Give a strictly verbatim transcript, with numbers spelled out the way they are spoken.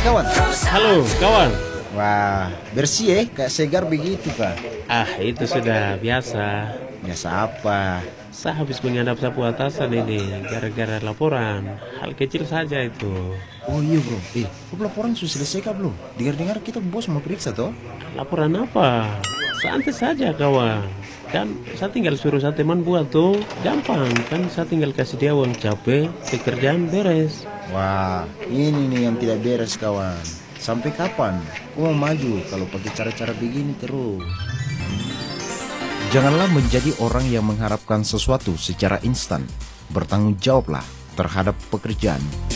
kawan. Halo kawan. Wah, bersih ya, kayak segar begitu Kak. Ah, itu sudah biasa. Biasa apa? Saya habis menghadap sapu atasan ini gara-gara laporan. Hal kecil saja itu. Oh iya bro, eh, kok laporan sudah selesai kah belum? Dengar-dengar kita bos mau periksa toh? Laporan apa? Santai saja kawan. Kan saya tinggal suruh saya teman buat tuh. Gampang kan, saya tinggal kasih dia uang capek, pekerjaan beres. Wah, ini nih yang tidak beres kawan. Sampai kapan? Kau mau maju kalau pakai cara-cara begini terus? Janganlah menjadi orang yang mengharapkan sesuatu secara instan. Bertanggung jawablah terhadap pekerjaan.